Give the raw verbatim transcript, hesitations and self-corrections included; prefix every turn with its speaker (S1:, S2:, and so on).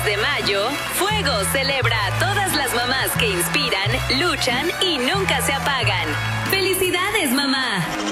S1: de mayo, Fuego celebra a todas las mamás que inspiran, luchan y nunca se apagan. ¡Felicidades, mamá!